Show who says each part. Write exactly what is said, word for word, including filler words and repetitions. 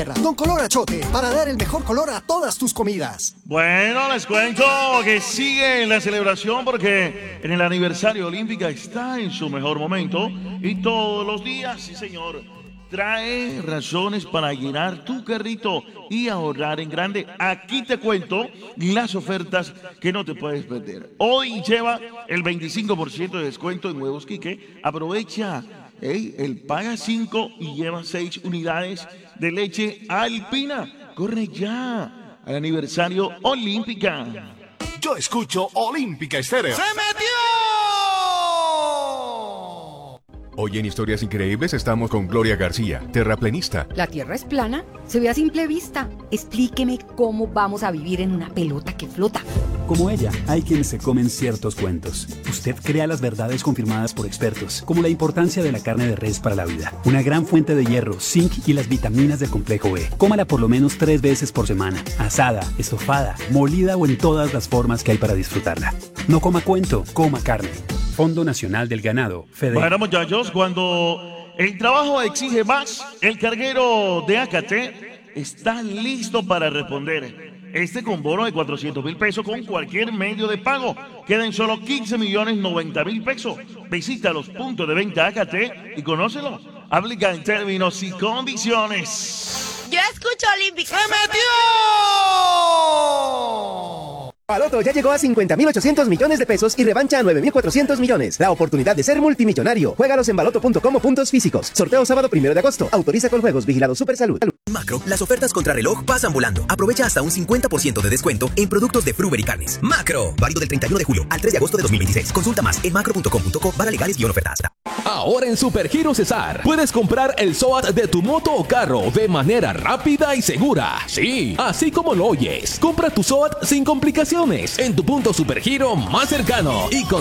Speaker 1: Don Color Achote, para dar el mejor color a todas tus comidas.
Speaker 2: Bueno, les cuento que sigue la celebración porque en el aniversario Olímpica está en su mejor momento y todos los días, sí señor, trae razones para llenar tu carrito y ahorrar en grande. Aquí te cuento las ofertas que no te puedes perder. Hoy lleva el veinticinco por ciento de descuento en huevos Quique. Aprovecha Hey, el paga cinco y lleva seis unidades de leche Alpina. Corre ya al aniversario Olímpica.
Speaker 3: Yo escucho Olímpica Estéreo.
Speaker 4: ¡Se metió!
Speaker 5: Hoy en Historias Increíbles estamos con Gloria García, terraplenista.
Speaker 6: ¿La Tierra es plana? Se ve a simple vista. Explíqueme cómo vamos a vivir en una pelota que flota.
Speaker 7: Como ella, hay quienes se comen ciertos cuentos. Usted crea las verdades confirmadas por expertos, como la importancia de la carne de res para la vida. Una gran fuente de hierro, zinc y las vitaminas del complejo B. Cómala por lo menos tres veces por semana. Asada, estofada, molida o en todas las formas que hay para disfrutarla. No coma cuento, coma carne. Fondo Nacional del Ganado, Fede.
Speaker 2: Bueno, muchachos, cuando el trabajo exige más, el carguero de Acate está listo para responder. Este con bono de cuatrocientos mil pesos con cualquier medio de pago. Quedan solo quince millones noventa mil pesos. Visita los puntos de venta Acate y conócelo. Aplica en términos y condiciones.
Speaker 8: Yo escucho Olímpica.
Speaker 4: ¡Se metió!
Speaker 9: Baloto ya llegó a cincuenta mil ochocientos millones de pesos y revancha a nueve mil cuatrocientos millones. La oportunidad de ser multimillonario. Juégalos en baloto punto com o puntos físicos. Sorteo sábado primero de agosto. Autoriza con juegos. Vigilado Supersalud.
Speaker 10: Macro, las ofertas contra reloj pasan volando. Aprovecha hasta un cincuenta por ciento de descuento en productos de Fruver y Carnes. Macro, válido del treinta y uno de julio al tres de agosto de dos mil veintiséis. Consulta más en macro punto com punto co para legales y ofertas.
Speaker 11: Ahora en Supergiros Cesar puedes comprar el S O A T de tu moto o carro de manera rápida y segura. Sí, así como lo oyes. Compra tu S O A T sin complicaciones en tu punto Supergiro más cercano y con